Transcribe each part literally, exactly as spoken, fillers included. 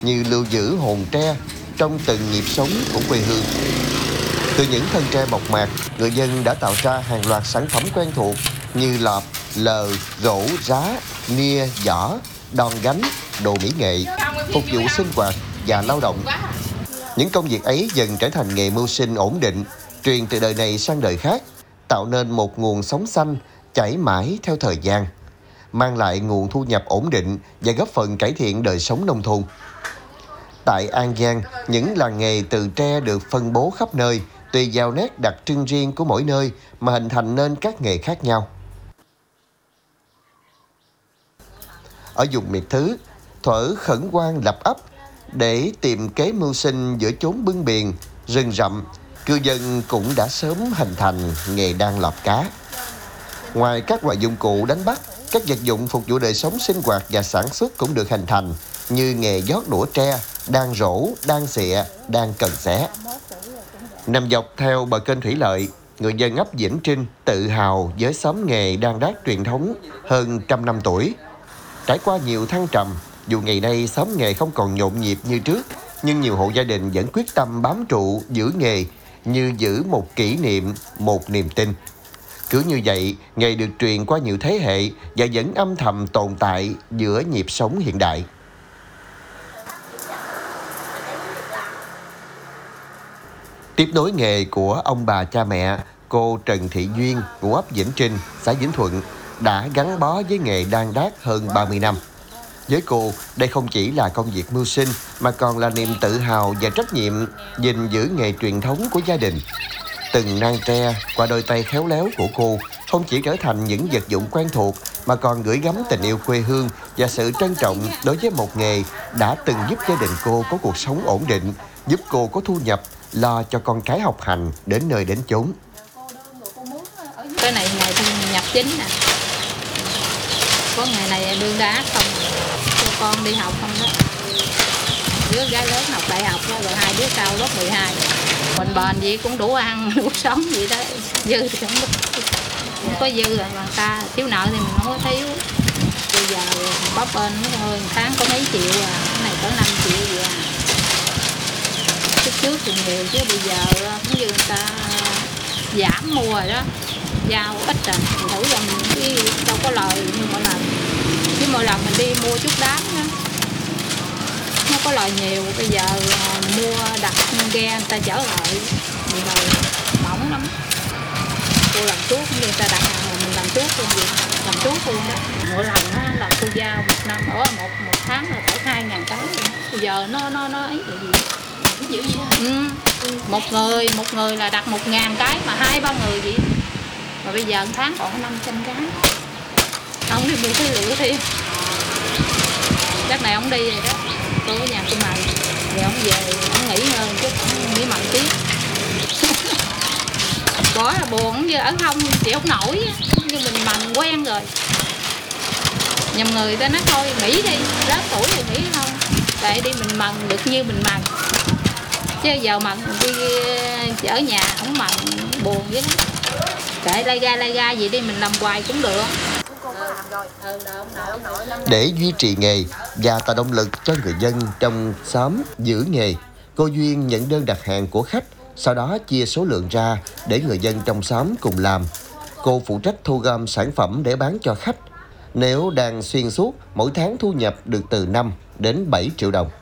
như lưu giữ hồn tre trong từng nhịp sống của quê hương. Từ những thân tre mộc mạc, người dân đã tạo ra hàng loạt sản phẩm quen thuộc như lợp, lờ, rổ, rá, nia, giỏ, đòn gánh, đồ mỹ nghệ, phục vụ sinh hoạt và lao động. Những công việc ấy dần trở thành nghề mưu sinh ổn định, truyền từ đời này sang đời khác, tạo nên một nguồn sống xanh chảy mãi theo thời gian, mang lại nguồn thu nhập ổn định và góp phần cải thiện đời sống nông thôn. Tại An Giang, những làng nghề từ tre được phân bố khắp nơi, tùy vào nét đặc trưng riêng của mỗi nơi mà hình thành nên các nghề khác nhau. Ở vùng miệt thứ, thuở khẩn hoang lập ấp để tìm kế mưu sinh giữa chốn bưng biển, rừng rậm, cư dân cũng đã sớm hình thành nghề đan lọp cá. Ngoài các loại dụng cụ đánh bắt, các vật dụng phục vụ đời sống sinh hoạt và sản xuất cũng được hình thành như nghề giót đũa tre, đan rổ, đan xịa, đan cần xé. Nằm dọc theo bờ kênh thủy lợi, người dân ấp Vĩnh Trinh tự hào với xóm nghề đan đát truyền thống hơn trăm năm tuổi. Trải qua nhiều thăng trầm, dù ngày nay xóm nghề không còn nhộn nhịp như trước, nhưng nhiều hộ gia đình vẫn quyết tâm bám trụ giữ nghề như giữ một kỷ niệm, một niềm tin. Cứ như vậy, nghề được truyền qua nhiều thế hệ và vẫn âm thầm tồn tại giữa nhịp sống hiện đại. Tiếp nối nghề của ông bà cha mẹ, cô Trần Thị Duyên, ngụ ấp Vĩnh Trinh, xã Vĩnh Thuận, đã gắn bó với nghề đan đát hơn ba mươi năm. Với cô, đây không chỉ là công việc mưu sinh, mà còn là niềm tự hào và trách nhiệm gìn giữ nghề truyền thống của gia đình. Từng nang tre qua đôi tay khéo léo của cô không chỉ trở thành những vật dụng quen thuộc, mà còn gửi gắm tình yêu quê hương và sự trân trọng đối với một nghề đã từng giúp gia đình cô có cuộc sống ổn định, giúp cô có thu nhập, lo cho con cái học hành đến nơi đến chốn. Cái này ngày thu nhập chính nè, có ngày này đương đá không, cho con đi học không đó. Đứa gái lớn học đại học đó, rồi hai đứa sau lớp mười hai. Bền bền gì cũng đủ ăn, đủ sống vậy đó, dư thì không, không có dư rồi mà ta thiếu nợ thì mình không có thiếu. Bây giờ bóp bên thôi, tháng có mấy triệu à, cái này có năm triệu vậy à. Trước trước thì nhiều chứ bây giờ cũng như người ta giảm mua rồi đó, giao ít rồi, mình thử là mình cái đâu có lời như mỗi lần, chứ mỗi lần mình đi mua chút đám đó nó có lời nhiều. Bây giờ mua đặt ghe người ta chở lại mình lời mỏng lắm. Cô làm thuốc như người ta đặt hàng rồi mình làm thuốc luôn vậy, làm thuốc luôn đó. Mỗi lần đó là cô giao một năm ở một một tháng là phải hai ngàn cái. Bây giờ nó nó nó ấy là gì? Ví dụ gì đó. Ừ. Một người một người là đặt một ngàn cái mà hai ba người vậy. Mà bây giờ một tháng còn năm trăm cái. Ông đi mua phế liệu thêm. Chắc này ông đi rồi đó. Tôi ở nhà tôi mặn. Rồi ông về ông nghỉ ngơi chút, ông nghỉ mặn tiếp. Bỏ là buồn chứ ở không chịu không nổi. Như mình mặn quen rồi. Nhầm người ta nói thôi nghỉ đi, rớt tuổi thì nghỉ không. Tại đi mình mặn được như mình mặn. Chứ giờ mặn đi ở nhà không mặn buồn vậy đó. Kệ lai ga lai ga gì đi mình làm hoài cũng được. Để duy trì nghề và tạo động lực cho người dân trong xóm giữ nghề, cô Duyên nhận đơn đặt hàng của khách, sau đó chia số lượng ra để người dân trong xóm cùng làm. Cô phụ trách thu gom sản phẩm để bán cho khách. Nếu đang xuyên suốt, mỗi tháng thu nhập được từ năm đến bảy triệu đồng.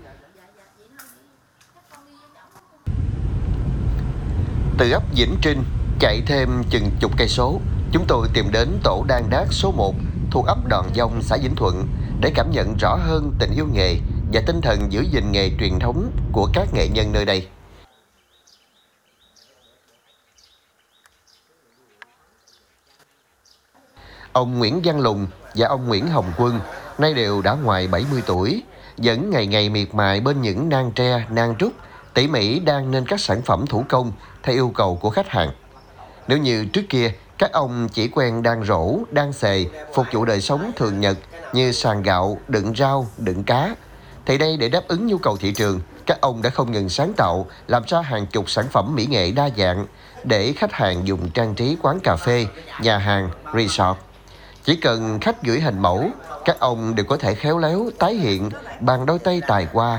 Từ ấp Vĩnh Trinh chạy thêm chừng chục cây số, chúng tôi tìm đến tổ đan đát số một thuộc ấp Đòn Dông, xã Vĩnh Thuận để cảm nhận rõ hơn tình yêu nghề và tinh thần giữ gìn nghề truyền thống của các nghệ nhân nơi đây. Ông Nguyễn Văn Lùng và ông Nguyễn Hồng Quân nay đều đã ngoài bảy mươi tuổi, vẫn ngày ngày miệt mài bên những nang tre, nang trúc, tỉ mỉ đan nên các sản phẩm thủ công theo yêu cầu của khách hàng. Nếu như trước kia, các ông chỉ quen đan rổ, đan xề, phục vụ đời sống thường nhật như sàn gạo, đựng rau, đựng cá, thì đây để đáp ứng nhu cầu thị trường, các ông đã không ngừng sáng tạo, làm ra hàng chục sản phẩm mỹ nghệ đa dạng để khách hàng dùng trang trí quán cà phê, nhà hàng, resort. Chỉ cần khách gửi hình mẫu, các ông đều có thể khéo léo tái hiện bằng đôi tay tài hoa